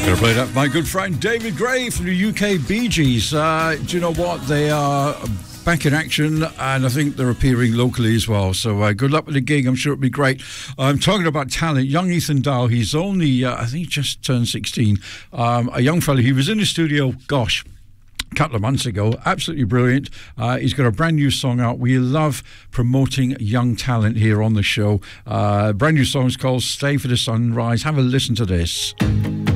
Gonna play that, my good friend David Gray from the UK Bee Gees. Do you know what? They are back in action, and I think they're appearing locally as well. So good luck with the gig. I'm sure it'll be great. I'm talking about talent. Young Ethan Dow, he's only, I think, just turned 16. A young fella. He was in the studio, gosh, a couple of months ago. Absolutely brilliant. He's got a brand new song out. We love promoting young talent here on the show. Brand new song is called Stay for the Sunrise. Have a listen to this.